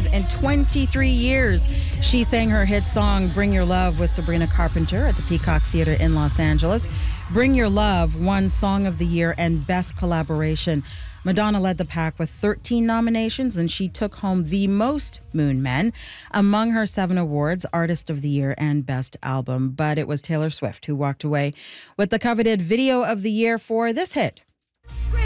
Grammys in 23 years. She sang her hit song, Bring Your Love, with Sabrina Carpenter at the Peacock Theater in Los Angeles. Bring Your Love won Song of the Year and Best Collaboration. Madonna led the pack with 13 nominations, and she took home the most Moon Men. Among her 7 awards, Artist of the Year and Best Album. But it was Taylor Swift who walked away with the coveted Video of the Year for this hit.